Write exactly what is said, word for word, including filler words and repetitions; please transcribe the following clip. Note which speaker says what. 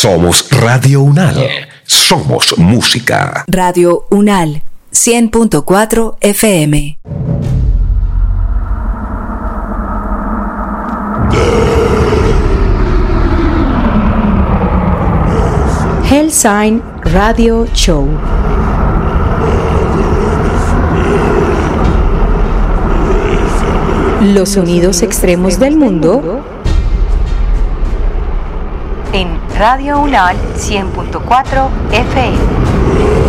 Speaker 1: Somos Radio Unal. Somos música.
Speaker 2: Radio Unal, cien punto cuatro F M.
Speaker 3: Hellsign Radio Show. Los sonidos extremos del mundo en Radio Unal cien punto cuatro F M.